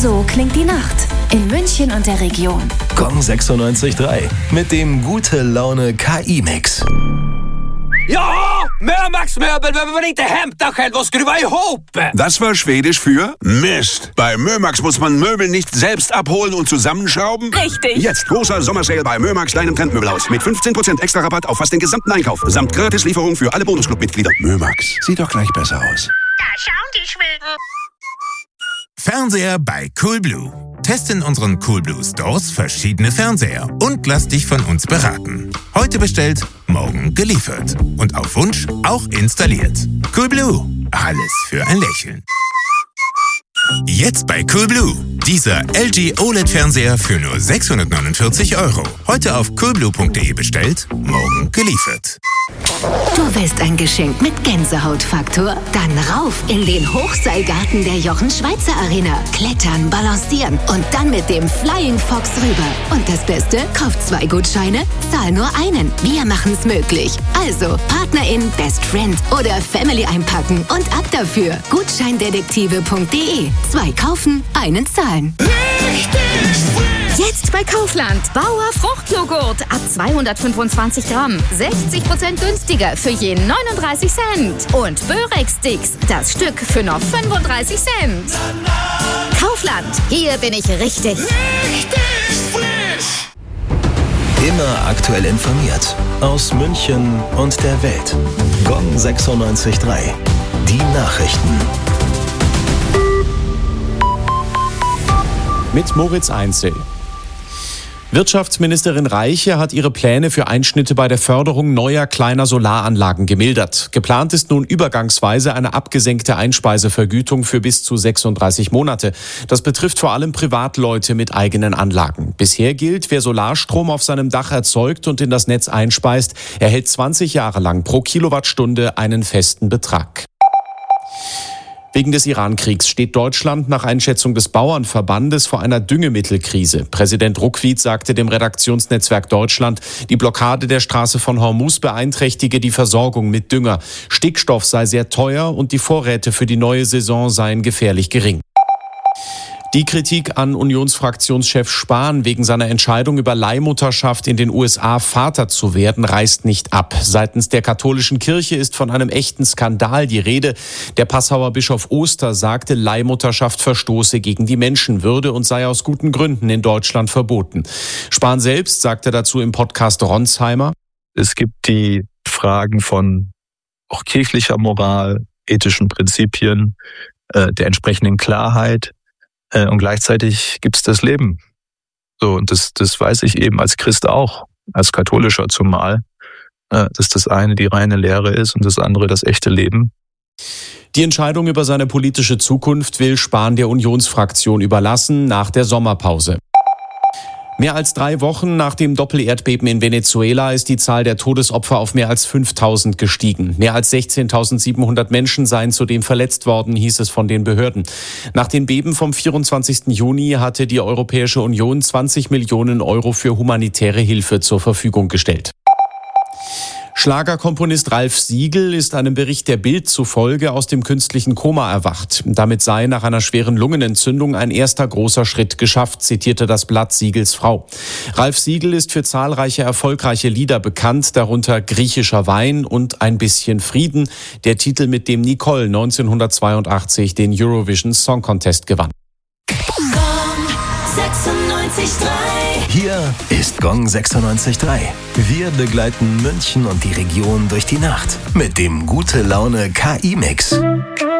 So klingt die Nacht in München und der Region. Gong 96.3 mit dem Gute-Laune-KI-Mix. Ja, Mömax-möbel behöver man inte hämta själv och skruva ihop. Das war Schwedisch für Mist. Bei Mömax muss man Möbel nicht selbst abholen und zusammenschrauben. Richtig. Jetzt großer Sommersale bei Mömax, deinem Trendmöbelhaus. Mit 15% extra Rabatt auf fast den gesamten Einkauf. Samt Gratislieferung für alle Bonusclub-Mitglieder. Mömax, sieht doch gleich besser aus. Da schauen die Schweden. Fernseher bei Coolblue. Teste in unseren Coolblue Stores verschiedene Fernseher und lass dich von uns beraten. Heute bestellt, morgen geliefert. Und auf Wunsch auch installiert. Coolblue. Alles für ein Lächeln. Jetzt bei Coolblue. Dieser LG OLED-Fernseher für nur 649 €. Heute auf coolblue.de bestellt, morgen geliefert. Du willst ein Geschenk mit Gänsehautfaktor? Dann rauf in den Hochseilgarten der Jochen-Schweizer-Arena. Klettern, balancieren und dann mit dem Flying Fox rüber. Und das Beste? Kauft 2 Gutscheine, zahl nur einen. Wir machen's möglich. Also Partnerin, Best Friend oder Family einpacken und ab dafür. Gutscheindetektive.de. 2 kaufen, einen zahlen. Jetzt bei Kaufland. Bauer Fruchtjoghurt ab 225 Gramm. 60% günstiger für je 39 Cent. Und Börek-Sticks, das Stück für noch 35 Cent. Kaufland, hier bin ich richtig. Immer aktuell informiert. Aus München und der Welt. Gong 96.3. Die Nachrichten. Mit Moritz Einzel. Wirtschaftsministerin Reiche hat ihre Pläne für Einschnitte bei der Förderung neuer kleiner Solaranlagen gemildert. Geplant ist nun übergangsweise eine abgesenkte Einspeisevergütung für bis zu 36 Monate. Das betrifft vor allem Privatleute mit eigenen Anlagen. Bisher gilt, wer Solarstrom auf seinem Dach erzeugt und in das Netz einspeist, erhält 20 Jahre lang pro Kilowattstunde einen festen Betrag. Wegen des Iran-Kriegs steht Deutschland nach Einschätzung des Bauernverbandes vor einer Düngemittelkrise. Präsident Ruckwied sagte dem Redaktionsnetzwerk Deutschland, die Blockade der Straße von Hormuz beeinträchtige die Versorgung mit Dünger. Stickstoff sei sehr teuer und die Vorräte für die neue Saison seien gefährlich gering. Die Kritik an Unionsfraktionschef Spahn wegen seiner Entscheidung über Leihmutterschaft in den USA Vater zu werden, reißt nicht ab. Seitens der katholischen Kirche ist von einem echten Skandal die Rede. Der Passauer Bischof Oster sagte, Leihmutterschaft verstoße gegen die Menschenwürde und sei aus guten Gründen in Deutschland verboten. Spahn selbst sagte dazu im Podcast Ronsheimer: Es gibt die Fragen von auch kirchlicher Moral, ethischen Prinzipien, der entsprechenden Klarheit. Und gleichzeitig gibt es das Leben. So, und das weiß ich eben als Christ auch, als Katholischer zumal, dass das eine die reine Lehre ist und das andere das echte Leben. Die Entscheidung über seine politische Zukunft will Spahn der Unionsfraktion überlassen nach der Sommerpause. Mehr als 3 Wochen nach dem Doppelerdbeben in Venezuela ist die Zahl der Todesopfer auf mehr als 5.000 gestiegen. Mehr als 16.700 Menschen seien zudem verletzt worden, hieß es von den Behörden. Nach den Beben vom 24. Juni hatte die Europäische Union 20 Millionen € für humanitäre Hilfe zur Verfügung gestellt. Schlagerkomponist Ralf Siegel ist einem Bericht der Bild zufolge aus dem künstlichen Koma erwacht. Damit sei nach einer schweren Lungenentzündung ein erster großer Schritt geschafft, zitierte das Blatt Siegels Frau. Ralf Siegel ist für zahlreiche erfolgreiche Lieder bekannt, darunter Griechischer Wein und Ein bisschen Frieden, der Titel, mit dem Nicole 1982 den Eurovision Song Contest gewann. Gong 96.3. Hier ist Gong 96.3. Wir begleiten München und die Region durch die Nacht mit dem Gute-Laune-KI-Mix.